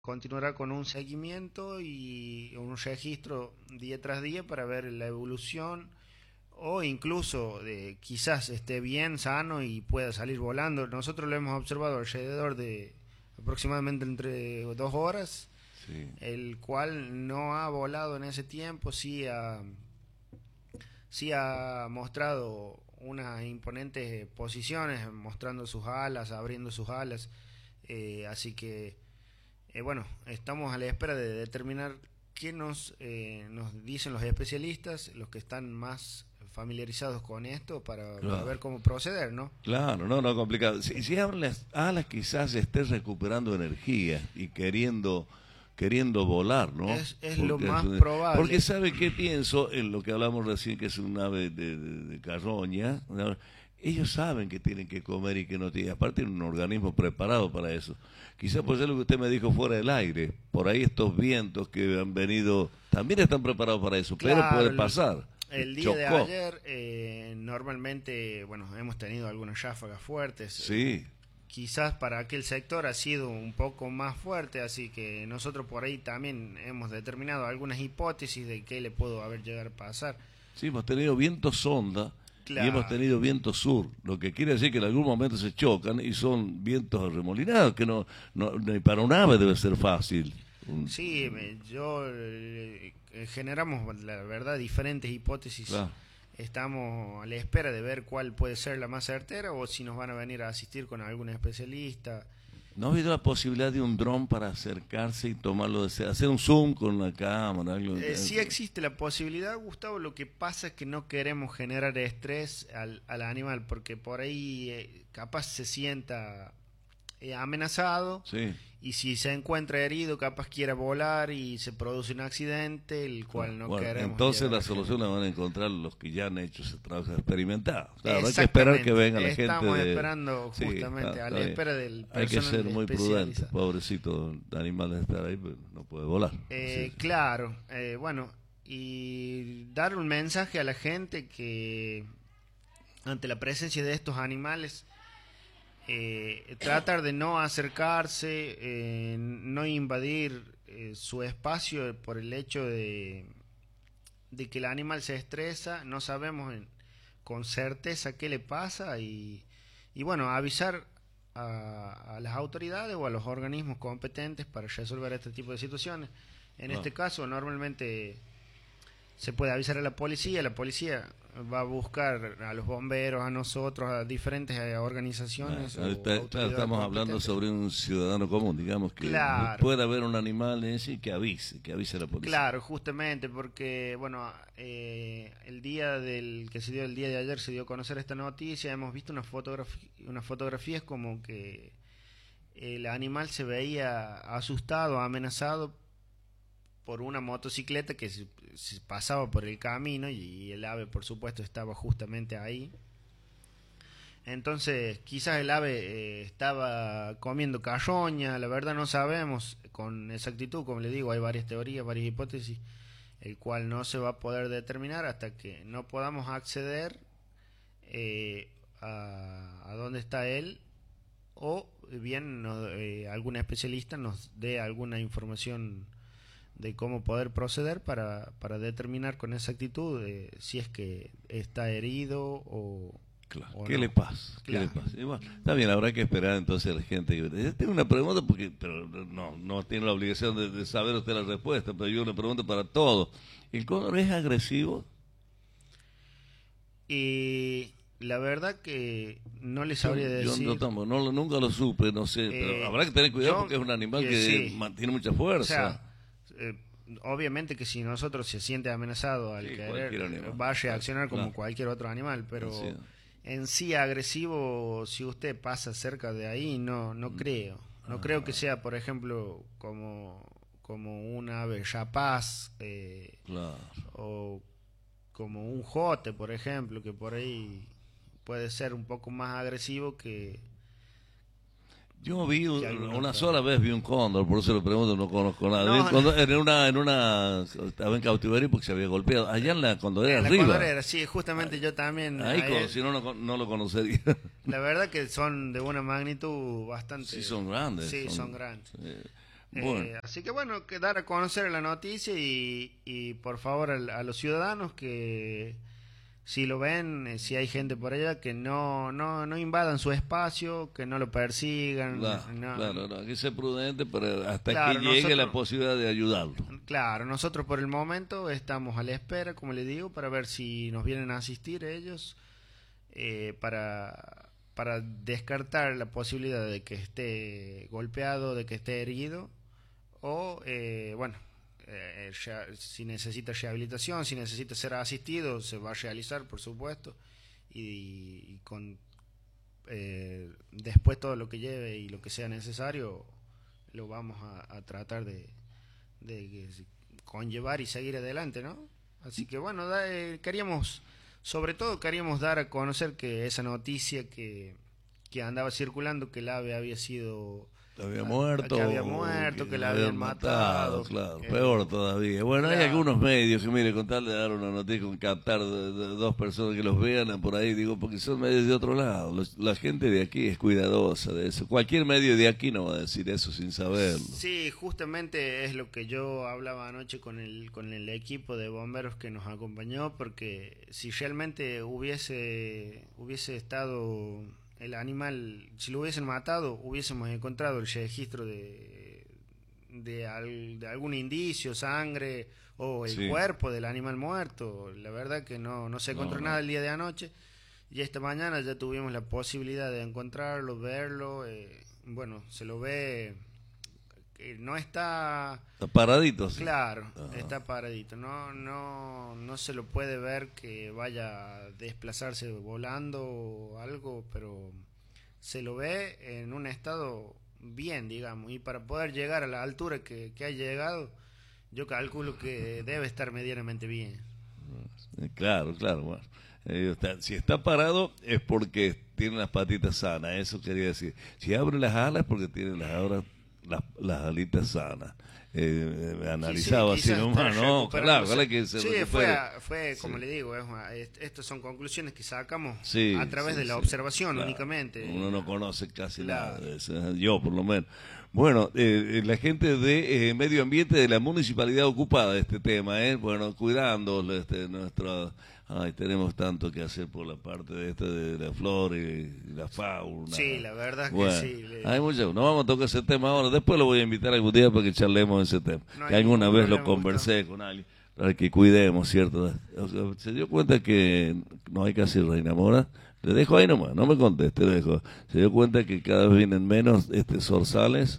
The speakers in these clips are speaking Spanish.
continuará con un seguimiento y un registro día tras día para ver la evolución o incluso quizás esté bien, sano y pueda salir volando. Nosotros lo hemos observado alrededor de aproximadamente entre 2 horas, Sí. el cual no ha volado en ese tiempo, sí ha mostrado unas imponentes posiciones, mostrando sus alas, abriendo sus alas, así que bueno, estamos a la espera de determinar qué nos dicen los especialistas, los que están más familiarizados con esto, para ver Claro. cómo proceder, ¿no? Claro, no, no complicado. Si hablas alas quizás estés recuperando energía y queriendo volar, ¿no? Es lo Porque, más porque probable. ¿sabe qué pienso? En lo que hablamos recién, que es un ave de carroña, ¿no? Ellos saben que tienen que comer y que no tienen, aparte tienen un organismo preparado para eso. Quizás por ser lo que usted me dijo fuera del aire, por ahí estos vientos que han venido, también están preparados para eso, pero Claro, puede pasar. el día de Chocó, ayer normalmente, bueno, hemos tenido algunas ráfagas fuertes. sí. Quizás para aquel sector ha sido un poco más fuerte, así que nosotros por ahí también hemos determinado algunas hipótesis de qué le pudo haber llegado a pasar. Sí, hemos tenido viento sonda y hemos Claro, tenido viento sur, lo que quiere decir que en algún momento se chocan y son vientos arremolinados, que ni para un ave debe ser fácil. sí, generamos, la verdad, diferentes hipótesis. Claro. Estamos a la espera de ver cuál puede ser la más certera o si nos van a venir a asistir con algún especialista. ¿No ha habido la posibilidad de un dron para acercarse y tomarlo, hacer un zoom con una cámara? Algo, Sí existe la posibilidad, Gustavo, lo que pasa es que no queremos generar estrés al animal porque por ahí capaz se sienta amenazado sí, y si se encuentra herido capaz quiera volar y se produce un accidente el claro. cual no Bueno, queremos entonces llegar la a solución la generar. van a encontrar los que ya han hecho ese trabajo experimentado. Claro, hay que esperar que Exactamente, venga la gente estamos de... esperando Sí, justamente a está la bien. espera del Hay que personal ser muy prudente, especializado. pobrecito de animal de estar ahí, pero no puede volar. Sí, Claro, bueno, y dar un mensaje a la gente que ante la presencia de estos animales, tratar de no acercarse, no invadir su espacio por el hecho de que el animal se estresa, no sabemos con certeza qué le pasa y bueno, avisar a las autoridades o a los organismos competentes para resolver este tipo de situaciones. En claro. este caso, normalmente se puede avisar a la policía va a buscar a los bomberos, a nosotros, a diferentes organizaciones o Claro, autoridades estamos hablando competentes. sobre un ciudadano común, digamos que Claro, puede haber un animal en sí que avise a la policía. claro, justamente porque, bueno, el día que se dio el día de ayer se dio a conocer esta noticia, hemos visto unas fotografías como que el animal se veía asustado, amenazado por una motocicleta que se pasaba por el camino y el ave por supuesto estaba justamente ahí. Entonces quizás el ave estaba comiendo carroña, la verdad no sabemos con exactitud, como le digo, hay varias teorías, varias hipótesis, el cual no se va a poder determinar hasta que no podamos acceder a dónde está él o bien algún especialista nos dé alguna información de cómo poder proceder para determinar con exactitud si es que está herido Claro. o ¿Qué no. le pasa? ¿Qué le Claro. pasa? Y bueno, está bien, habrá que esperar entonces a la gente. Yo tengo una pregunta, pero no tiene la obligación de saber usted la respuesta, pero yo una pregunta para todos. ¿El cóndor es agresivo? Y la verdad que no les Yo, sabría yo decir. nunca lo supe, no sé, pero habrá que tener cuidado porque es un animal que sí, mantiene mucha o fuerza. sea, obviamente que si nosotros se siente amenazado al Sí, querer, cualquier animal. va a reaccionar como Claro. cualquier otro animal, pero Sí. en sí agresivo, si usted pasa cerca de ahí, no creo. No creo que sea, por ejemplo, como un ave rapaz Claro. o como un jote, por ejemplo, que por ahí puede ser un poco más agresivo Yo vi que algún una otro sola ave. vez vi un cóndor, por eso le pregunto, no conozco nada. No, Estaba en cautiverio porque se había golpeado. Allá en la condorera la arriba. condorera, sí, justamente yo también. Ahí, si no, no lo conocería. La verdad que son de una magnitud bastante. Sí, son grandes. Sí, son grandes. Bueno. Así que bueno, que dar a conocer la noticia y por favor a los ciudadanos que si lo ven, si hay gente por allá, que no invadan su espacio, que no lo persigan. Claro, no, hay que ser prudente para hasta Claro, que llegue la nosotros, posibilidad de ayudarlo. claro, nosotros por el momento estamos a la espera, como le digo, para ver si nos vienen a asistir ellos, para descartar la posibilidad de que esté golpeado, de que esté herido, o bueno, si necesita rehabilitación, si necesita ser asistido, se va a realizar, por supuesto, y con después todo lo que lleve y lo que sea necesario, lo vamos a tratar de conllevar y seguir adelante, ¿no? Así que bueno, queríamos, sobre todo queríamos dar a conocer que esa noticia que andaba circulando, que el ave había sido... Había muerto, que la habían matado. Claro, peor todavía. Bueno, claro. hay algunos medios que, mire, con tal de dar una noticia, con captar de dos personas que los vean por ahí, digo, porque son medios de otro lado. La gente de aquí es cuidadosa de eso. Cualquier medio de aquí no va a decir eso sin saberlo. Sí, justamente es lo que yo hablaba anoche con el equipo de bomberos que nos acompañó, porque si realmente hubiese estado... el animal, si lo hubiesen matado, hubiésemos encontrado el registro de algún indicio, sangre o el cuerpo del animal muerto. La verdad que no se encontró nada el día de anoche, y esta mañana ya tuvimos la posibilidad de encontrarlo, verlo. Bueno, se lo ve que no está... Está paradito. Sí. Claro, está paradito. No se lo puede ver que vaya a desplazarse volando o algo, pero se lo ve en un estado bien, digamos. Y para poder llegar a la altura que ha llegado, yo calculo que debe estar medianamente bien. Claro. Bueno. Si está parado es porque tiene las patitas sanas, eso quería decir. Si abre las alas es porque tiene las alitas sanas. Analizado así nomás, ¿no? Claro, que se fue como le digo, estas son conclusiones que sacamos a través de la sí, observación claro. únicamente. Uno no conoce casi nada de eso, yo por lo menos. Bueno, la gente de medio ambiente de la municipalidad ocupada de este tema, bueno, cuidando nuestro... Ay, tenemos tanto que hacer por la parte de la flora y la fauna. Sí, la verdad que bueno, sí. Hay mucho, no vamos a tocar ese tema ahora, después lo voy a invitar algún día para que charlemos ese tema. Que alguna vez lo conversé con alguien, para que cuidemos, ¿cierto? Se dio cuenta que no hay casi Reina Mora. Le dejo ahí nomás, no me conteste, le dejo. Se dio cuenta que cada vez vienen menos zorzales.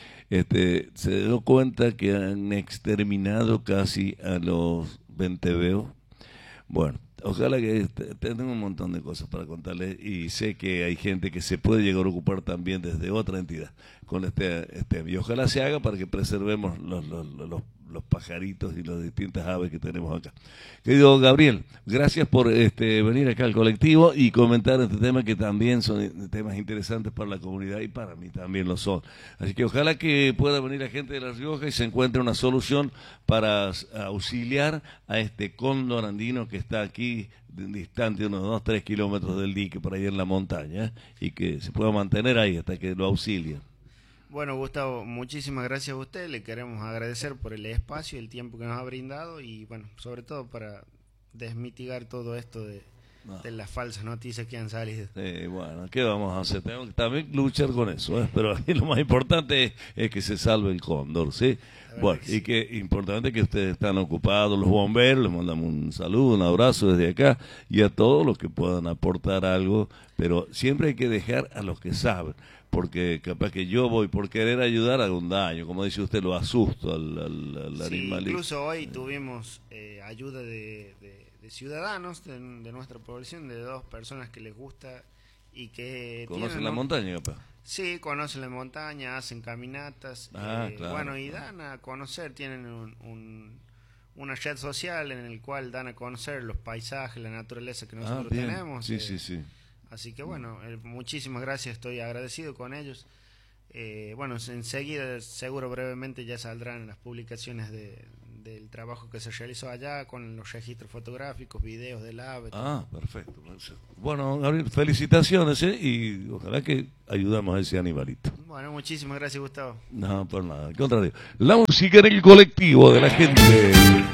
Se dio cuenta que han exterminado casi a los venteveos. Bueno, ojalá que tengan un montón de cosas para contarles, y sé que hay gente que se puede llegar a ocupar también desde otra entidad con y ojalá se haga para que preservemos los pajaritos y las distintas aves que tenemos acá. Querido Gabriel, gracias por venir acá al colectivo y comentar este tema, que también son temas interesantes para la comunidad y para mí también lo son. Así que ojalá que pueda venir la gente de La Rioja y se encuentre una solución para auxiliar a este cóndor andino que está aquí distante unos 2-3 kilómetros del dique, por ahí en la montaña, y que se pueda mantener ahí hasta que lo auxilien. Bueno, Gustavo, muchísimas gracias a usted. Le queremos agradecer por el espacio y el tiempo que nos ha brindado, y bueno, sobre todo para desmitigar todo esto de las falsas noticias que han salido. Bueno, ¿qué vamos a hacer? Tenemos que también luchar con eso, pero aquí lo más importante es que se salve el cóndor, ¿sí? Bueno, y que importante que ustedes están ocupados, los bomberos, les mandamos un saludo, un abrazo desde acá, y a todos los que puedan aportar algo, pero siempre hay que dejar a los que saben, porque capaz que yo voy por querer ayudar a un daño, como dice usted, lo asusto al animalito. Incluso hoy tuvimos ayuda de ciudadanos de nuestra población, de 2 personas que les gusta y que ¿Conocen la montaña, capaz? Sí, conocen la montaña, hacen caminatas, claro, bueno, y dan a conocer, tienen una red social en el cual dan a conocer los paisajes, la naturaleza que nosotros tenemos. Sí. Así que bueno, muchísimas gracias, estoy agradecido con ellos. Bueno, enseguida, seguro brevemente ya saldrán las publicaciones de del trabajo que se realizó allá con los registros fotográficos, videos del ave. Perfecto. Bueno, Gabriel, felicitaciones, y ojalá que ayudamos a ese animalito. Bueno, muchísimas gracias, Gustavo. No, por nada, al contrario. La música en el colectivo de la gente.